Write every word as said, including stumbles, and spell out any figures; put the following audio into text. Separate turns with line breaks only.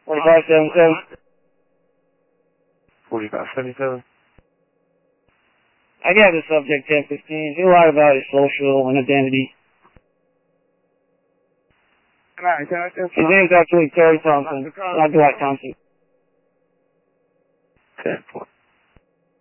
forty-five seventy-seven.
forty-five seventy-seven.
I got the subject ten fifteen. He lied about his social and identity.
Alright, can I just...
His name's actually Terry Thompson, not Dwight Thompson.
ten point.